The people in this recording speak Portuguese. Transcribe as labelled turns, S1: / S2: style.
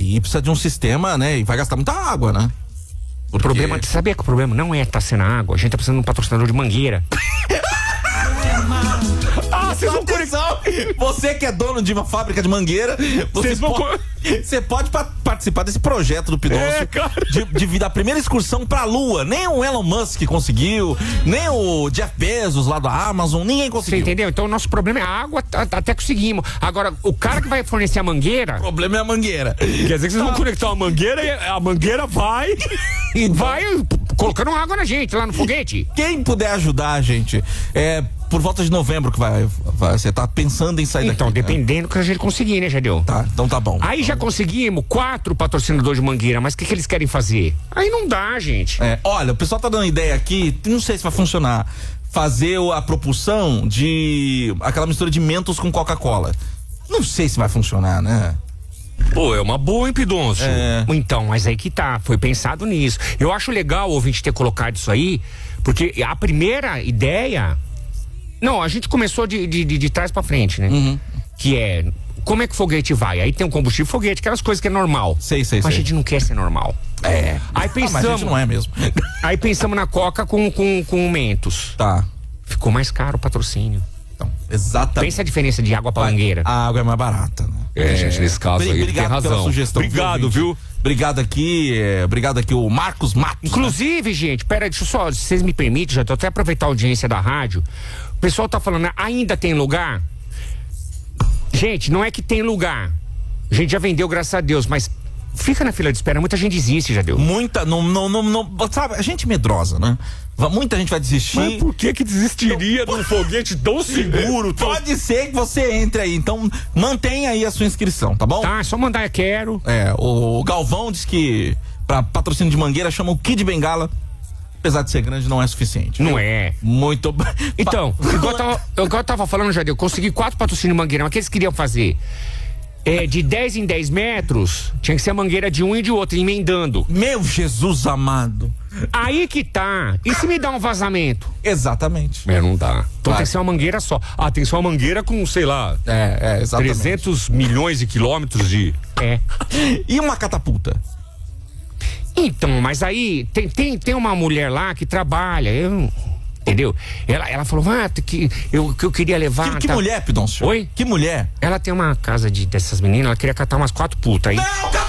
S1: aí precisa de um sistema, né? E vai gastar muita água, né?
S2: O problema, sabia que o problema não é estar sendo água, a gente tá precisando de um patrocinador de mangueira.
S1: Vocês vão conexão. Você que é dono de uma fábrica de mangueira, você pode participar desse projeto do Pidoncio de da primeira excursão pra Lua. Nem o Elon Musk conseguiu, nem o Jeff Bezos lá da Amazon, ninguém conseguiu.
S2: Você entendeu? Então o nosso problema é a água, até conseguimos. Agora, o cara que vai fornecer a mangueira...
S1: O problema é a mangueira.
S2: Quer dizer que vocês vão conectar a mangueira e a mangueira vai colocando água na gente, lá no foguete.
S1: Quem puder ajudar a gente, por volta de novembro que você tá pensando em sair daqui.
S2: Então, dependendo que a gente conseguir, né, Jadeu?
S1: Tá, então tá bom.
S2: Aí já conseguimos 4 patrocinadores de mangueira, mas o que eles querem fazer? Aí não dá, gente.
S1: Olha, o pessoal tá dando ideia aqui, não sei se vai funcionar, fazer a propulsão de aquela mistura de Mentos com Coca-Cola. Não sei se vai funcionar, né?
S2: Pô, é uma boa, hein, Pidoncio? Então, mas aí que tá, foi pensado nisso. Eu acho legal o ouvinte ter colocado isso aí, porque a primeira ideia... Não, a gente começou de trás pra frente, né?
S1: Uhum.
S2: Que é, como é que o foguete vai? Aí tem um combustível foguete, aquelas coisas que é normal.
S1: Sei.
S2: Mas a gente não quer ser normal. Aí pensamos...
S1: mas a gente não é mesmo.
S2: Aí pensamos na Coca com Mentos.
S1: Tá.
S2: Ficou mais caro o patrocínio.
S1: Então, exatamente.
S2: Pensa a diferença de água pra mangueira.
S1: A água é mais barata, né?
S2: Gente, nesse caso aí ele tem razão.
S1: Pela sugestão.
S2: Obrigado, viu?
S1: Obrigado aqui o Marcos Matos.
S2: Inclusive, gente, peraí, deixa eu só, se vocês me permitem, já tô até aproveitar a audiência da rádio. O pessoal tá falando, ainda tem lugar? Gente, não é que tem lugar. A gente já vendeu, graças a Deus, mas fica na fila de espera, muita gente desiste, já deu.
S1: Muita, não, sabe, a gente medrosa, né? Muita gente vai desistir.
S2: Mas por que desistiria de um foguete tão seguro?
S1: Pode ser que você entre aí, então mantenha aí a sua inscrição, tá bom?
S2: Tá, é só mandar eu quero.
S1: O Galvão diz que pra patrocínio de mangueira chama o Kid Bengala. Apesar de ser grande, não é suficiente.
S2: Não é.
S1: Muito.
S2: Então, igual eu tava falando, Jadeu, consegui 4 patrocínios de mangueira, mas o que eles queriam fazer? De 10 em 10 metros, tinha que ser a mangueira de um e de outro, emendando.
S1: Meu Jesus amado.
S2: Aí que tá. E se me dá um vazamento?
S1: Exatamente.
S2: Não dá. Então tem que ser uma mangueira só. Tem que ser uma mangueira com, sei lá,
S1: exatamente.
S2: 300 milhões de quilômetros de...
S1: E uma catapulta?
S2: Então, mas aí tem uma mulher lá que trabalha, entendeu? Ela falou, que eu queria levar...
S1: Que mulher, Pidoncio?
S2: Oi?
S1: Que mulher?
S2: Ela tem uma casa dessas meninas, ela queria catar umas 4 putas aí.
S1: Não,